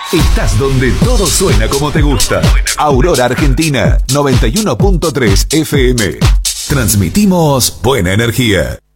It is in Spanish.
Estás donde todo suena como te gusta. Aurora Argentina, 91.3 FM. Transmitimos buena energía.